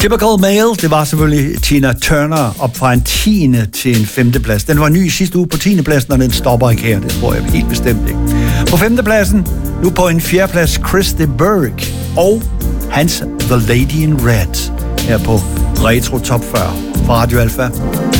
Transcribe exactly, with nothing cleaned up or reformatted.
Typical Male, det var selvfølgelig Tina Turner op fra en tiende til en femteplads. Den var ny sidste uge på tiende pladsen, og den stopper ikke her. Det tror jeg helt bestemt ikke. På femtepladsen, nu på en fjerdeplads, Chris de Burgh og hans The Lady in Red her på Retro Top fyrre fra Radio Alpha.